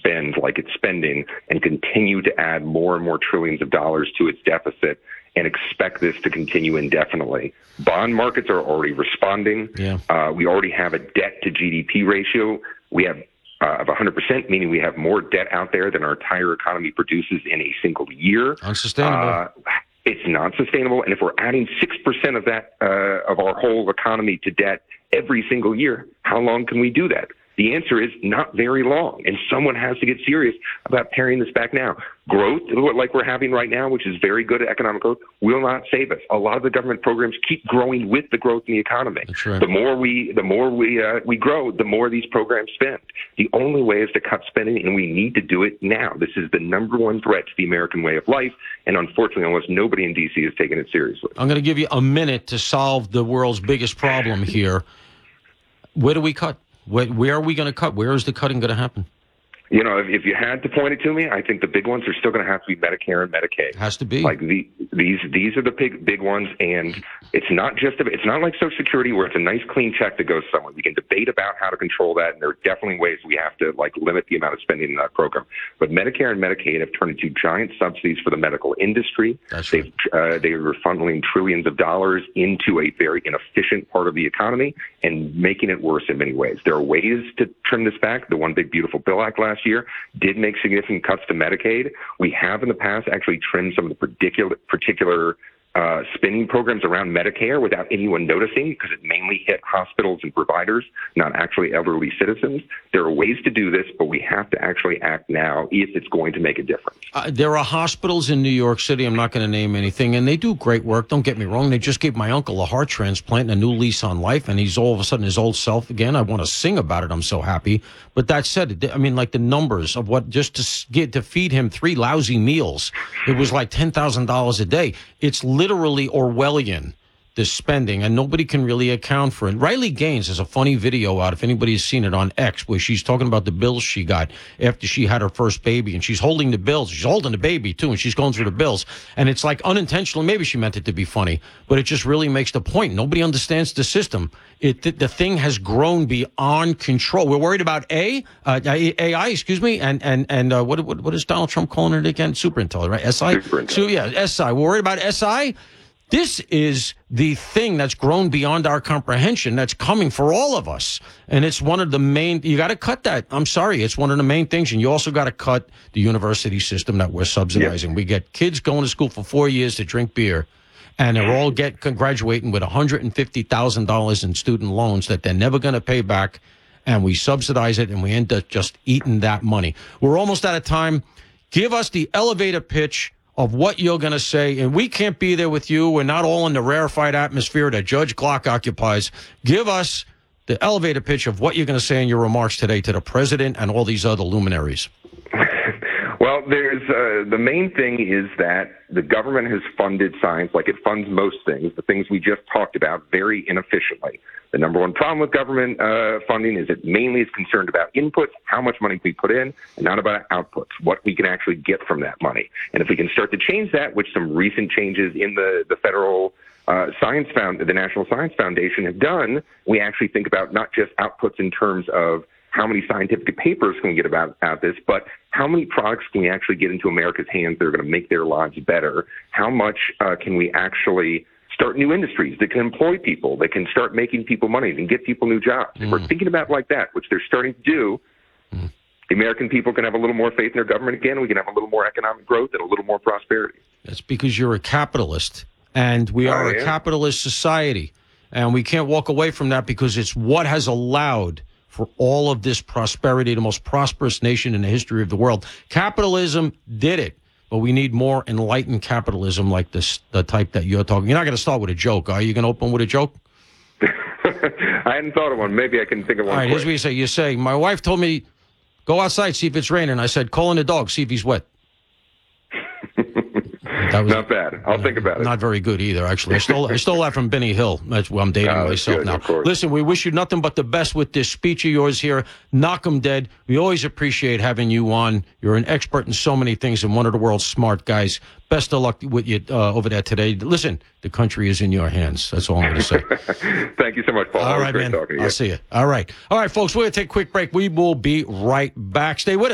spend like it's spending and continue to add more and more trillions of dollars to its deficit and expect this to continue indefinitely. Bond markets are already responding. Yeah. We already have a debt to GDP ratio. We have of 100%, meaning we have more debt out there than our entire economy produces in a single year. Unsustainable. It's not sustainable. And if we're adding 6% of that, of our whole economy to debt every single year, how long can we do that? The answer is not very long, and someone has to get serious about paring this back now. Growth, like we're having right now, which is very good economic growth, will not save us. A lot of the government programs keep growing with the growth in the economy. That's right. The more we grow, the more these programs spend. The only way is to cut spending, and we need to do it now. This is the number one threat to the American way of life, and unfortunately, almost nobody in D.C. is taking it seriously. I'm going to give you a minute to solve the world's biggest problem here. Where do we cut? Where are we going to cut? Where is the cutting going to happen? You know, if you had to point it to me, I think the big ones are still going to have to be Medicare and Medicaid. Has to be. Like these are the big ones, and it's not like Social Security where it's a nice clean check that goes somewhere. We can debate about how to control that, and there are definitely ways we have to limit the amount of spending in that program. But Medicare and Medicaid have turned into giant subsidies for the medical industry. That's right. They are funneling trillions of dollars into a very inefficient part of the economy and making it worse in many ways. There are ways to trim this back. The One Big Beautiful Bill Act last year did make significant cuts to Medicaid. We have in the past actually trimmed some of the particular spending programs around Medicare without anyone noticing because it mainly hit hospitals and providers, not actually elderly citizens. There are ways to do this, but we have to actually act now if it's going to make a difference. There are hospitals in New York City, I'm not going to name anything, and they do great work. Don't get me wrong. They just gave my uncle a heart transplant and a new lease on life, and he's all of a sudden his old self again. I want to sing about it. I'm so happy. But that said, I mean, like the numbers of what just to feed him 3 lousy meals, it was like $10,000 a day. It's literally Orwellian, this spending, and nobody can really account for it. Riley Gaines has a funny video out, if anybody's seen it, on X, where she's talking about the bills she got after she had her first baby, and she's holding the bills. She's holding the baby, too, and she's going through the bills. And it's like unintentional. Maybe she meant it to be funny, but it just really makes the point. Nobody understands the system. The thing has grown beyond control. We're worried about AI, excuse me, and what is Donald Trump calling it again? Superintelligence, right? SI? Superintelligence. SI. We're worried about SI. This is the thing that's grown beyond our comprehension that's coming for all of us. And it's one of the main, you got to cut that. I'm sorry. It's one of the main things. And you also got to cut the university system that we're subsidizing. Yeah. We get kids going to school for 4 years to drink beer, and they're all graduating with $150,000 in student loans that they're never going to pay back. And we subsidize it, and we end up just eating that money. We're almost out of time. Give us the elevator pitch of what you're going to say, and we can't be there with you. We're not all in the rarefied atmosphere that Judge Glock occupies. Give us the elevator pitch of what you're going to say in your remarks today to the president and all these other luminaries. Well, the main thing is that the government has funded science like it funds most things, the things we just talked about, very inefficiently. The number one problem with government funding is it mainly is concerned about inputs, how much money we put in, and not about outputs, what we can actually get from that money. And if we can start to change that, which some recent changes in the federal the National Science Foundation have done, we actually think about not just outputs in terms of how many scientific papers can we get about this, but how many products can we actually get into America's hands that are going to make their lives better? How much can we actually start new industries that can employ people, that can start making people money and get people new jobs? If we're thinking about it like that, which they're starting to do, the American people can have a little more faith in their government again. We can have a little more economic growth and a little more prosperity. That's because you're a capitalist, and we are a capitalist society, and we can't walk away from that because it's what has allowed for all of this prosperity, the most prosperous nation in the history of the world. Capitalism did it, but we need more enlightened capitalism like this, the type that you're talking. You're not going to start with a joke, are you? Going to open with a joke? I hadn't thought of one. Maybe I can think of one. All right, here's what you say. You say, my wife told me, go outside, see if it's raining. I said, call in the dog, see if he's wet. That was not bad. I'll think about it. Not very good either, actually. I stole that from Benny Hill. That's where I'm dating myself good, now. Of course. Listen, we wish you nothing but the best with this speech of yours here. Knock 'em dead. We always appreciate having you on. You're an expert in so many things and one of the world's smart guys. Best of luck with you over there today. Listen, the country is in your hands. That's all I'm going to say. Thank you so much, Paul. All right, man. I'll see you. All right, folks, we're going to take a quick break. We will be right back. Stay with us.